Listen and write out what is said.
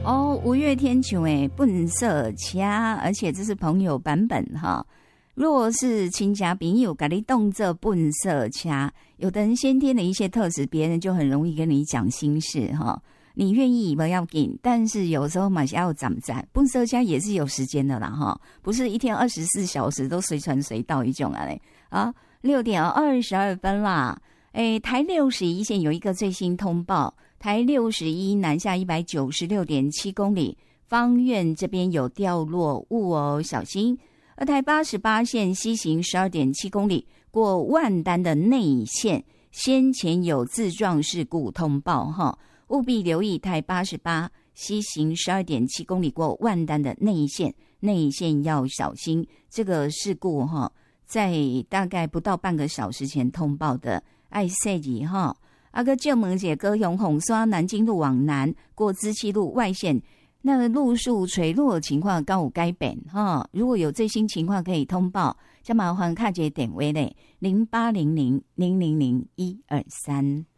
哦，五月天唱的笨色车，而且这是朋友版本哈。若是亲家朋友给你动作笨色车，有的人先天的一些特质，别人就很容易跟你讲心事哈。你愿意不要紧，但是有时候嘛是要站在笨色车也是有时间的啦哈，不是一天24小时都随传随到一种啊嘞啊。6点22分啦，台61线有一个最新通报，台61南下196.7公里，芳苑这边有掉落物哦，小心。而台88线西行12.7公里，过万丹的内线，先前有自撞事故通报哈，务必留意台88西行12.7公里过万丹的内线，内线要小心。这个事故哈，在大概不到半个小时前通报的，爱塞吉哈。阿个旧门姐高雄红山南京路往南过支七路外线，那个路树垂落的情况刚有改变哈。如果有最新情况可以通报，就麻烦看这点位嘞，0800000123。